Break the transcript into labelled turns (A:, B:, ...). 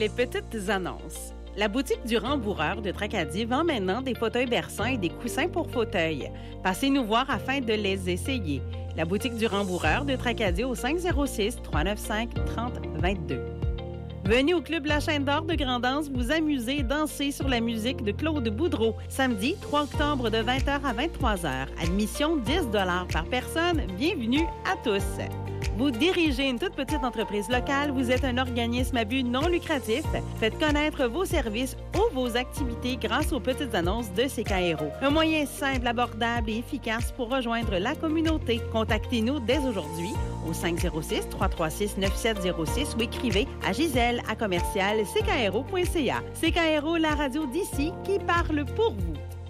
A: Les petites annonces. La boutique du Rembourreur de Tracadie vend maintenant des fauteuils berçants et des coussins pour fauteuils. Passez nous voir afin de les essayer. La boutique du Rembourreur de Tracadie au 506-395-3022. Venez au Club La Chaîne d'Or de Grand'Anse vous amuser et danser sur la musique de Claude Boudreau. Samedi 3 octobre de 20h à 23h. Admission 10 $ par personne. Bienvenue à tous. Vous dirigez une toute petite entreprise locale, vous êtes un organisme à but non lucratif. Faites connaître vos services ou vos activités grâce aux petites annonces de CKRO. Un moyen simple, abordable et efficace pour rejoindre la communauté. Contactez-nous dès aujourd'hui au 506-336-9706 ou écrivez à Gisèle@CKRO.ca. CKRO, la radio d'ici qui parle pour vous.